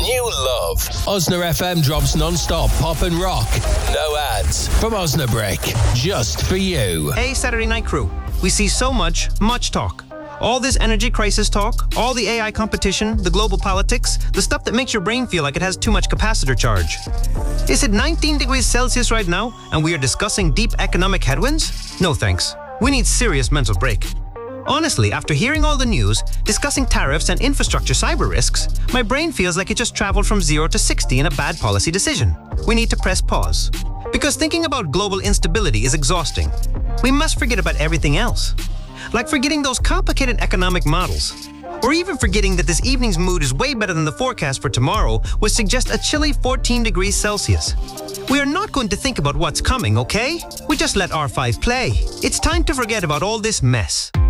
new love. Osna FM drops non-stop pop and rock. No ads. From Osnabrick. Just for you. Hey, Saturday Night Crew. We see so much talk. All this energy crisis talk, all the AI competition, the global politics, the stuff that makes your brain feel like it has too much capacitor charge. Is it 19 degrees Celsius right now and we are discussing deep economic headwinds? No thanks. We need serious mental break. Honestly, after hearing all the news, discussing tariffs and infrastructure cyber risks, my brain feels like it just traveled from 0 to 60 in a bad policy decision. We need to press pause. Because thinking about global instability is exhausting. We must forget about everything else. Like forgetting those complicated economic models. Or even forgetting that this evening's mood is way better than the forecast for tomorrow, which suggests a chilly 14 degrees Celsius. We are not going to think about what's coming, okay? We just let R5 play. It's time to forget about all this mess.